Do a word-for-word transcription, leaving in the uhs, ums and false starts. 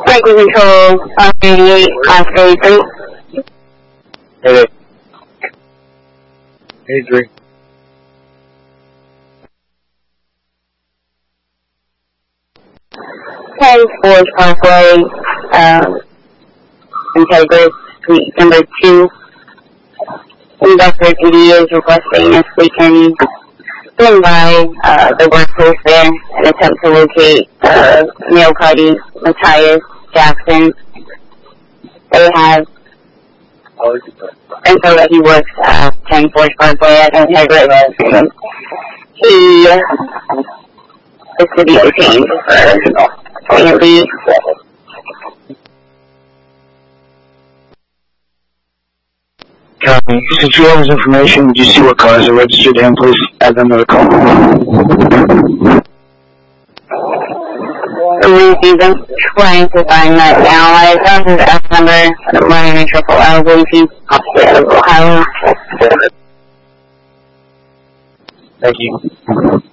Taking control on eighty-eight, Oscar eighty-three. Hey, eighty-three. ten Forge Parkway, um, Integra, Suite number two. Investor P D is requesting if we can swing by uh, the workplace there and attempt to locate uh, Neil Cuddy, Matthias Jackson. They have info that he works at ten Forge Parkway at Integra. He is to be detained for at least. Copy. Since you have this information, would you see what cars are registered to him, please add them to the call. We've been trying to find that now. I found his F number, running in triple L, believe he's off the state of Ohio. Thank you.